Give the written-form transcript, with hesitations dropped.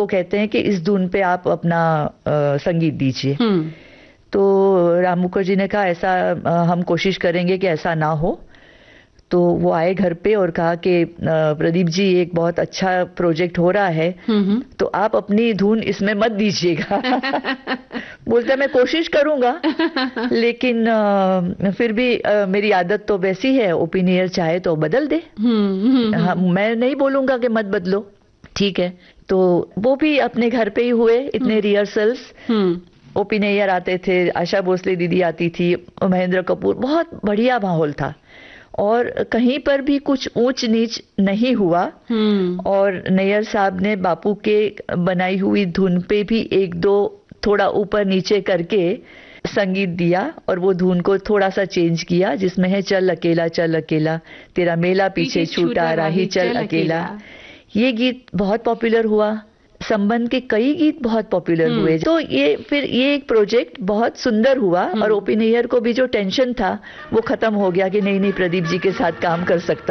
को कहते हैं कि इस धुन पे आप अपना संगीत दीजिए। तो राम मुखर्जी ने कहा ऐसा हम कोशिश करेंगे कि ऐसा ना हो। तो वो आए घर पे और कहा कि प्रदीप जी एक बहुत अच्छा प्रोजेक्ट हो रहा है, तो आप अपनी धुन इसमें मत दीजिएगा। बोलता मैं कोशिश करूंगा, लेकिन फिर भी मेरी आदत तो वैसी है, ओपिनियर चाहे तो बदल दे। मैं नहीं बोलूंगा कि मत बदलो, ठीक है। तो वो भी अपने घर पे ही हुए, इतने रिहर्सल्स। ओपिनियर आते थे, आशा भोसले दीदी आती थी, महेंद्र कपूर, बहुत बढ़िया माहौल था और कहीं पर भी कुछ ऊंच नीच नहीं हुआ। और नैयर साहब ने बापू के बनाई हुई धुन पे भी एक दो थोड़ा ऊपर नीचे करके संगीत दिया और वो धुन को थोड़ा सा चेंज किया, जिसमें है चल अकेला तेरा मेला पीछे छूटा राही चल अकेला। ये गीत बहुत पॉपुलर हुआ, संबंध के कई गीत बहुत पॉपुलर हुए। तो ये एक प्रोजेक्ट बहुत सुंदर हुआ और ओपिनियर को भी जो टेंशन था वो खत्म हो गया कि नहीं प्रदीप जी के साथ काम कर सकता